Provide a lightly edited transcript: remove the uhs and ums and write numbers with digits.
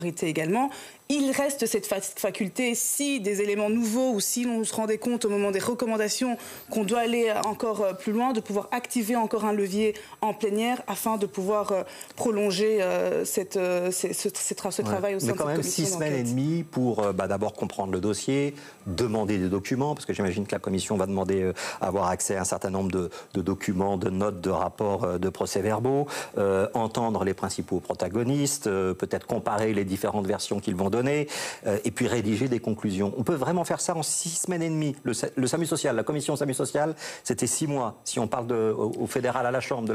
également. Il reste cette faculté, si des éléments nouveaux ou si l'on se rendait compte au moment des recommandations qu'on doit aller encore plus loin, de pouvoir activer encore un levier en plénière afin de pouvoir prolonger ce travail au sein de cette commission d'enquête. Mais quand même 6 semaines et demie pour d'abord comprendre le dossier, demander des documents, parce que j'imagine que la commission va demander à avoir accès à un certain nombre de documents, de notes, de rapports, de procès-verbaux, entendre les principaux protagonistes, peut-être comparer les différentes versions qu'ils vont donner, et puis rédiger des conclusions. On peut vraiment faire ça en 6 semaines et demie. Le SAMU social, la commission SAMU social, c'était 6 mois. Si on parle au fédéral, à la Chambre,